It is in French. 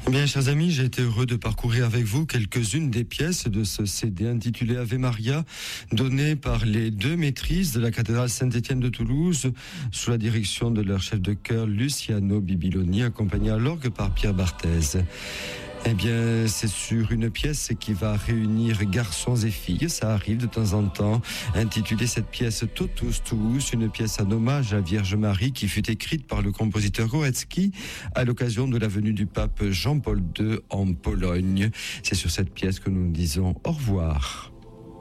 Bien, chers amis, j'ai été heureux de parcourir avec vous quelques-unes des pièces de ce CD intitulé Ave Maria, donné par les deux maîtrises de la cathédrale Saint-Étienne de Toulouse, sous la direction de leur chef de chœur Luciano Bibiloni, accompagné à l'orgue par Pierre Barthez. Eh bien, c'est sur une pièce qui va réunir garçons et filles, ça arrive de temps en temps, intitulée cette pièce Totus Tuus, une pièce en hommage à Vierge Marie qui fut écrite par le compositeur Górecki à l'occasion de la venue du pape Jean-Paul II en Pologne. C'est sur cette pièce que nous disons au revoir.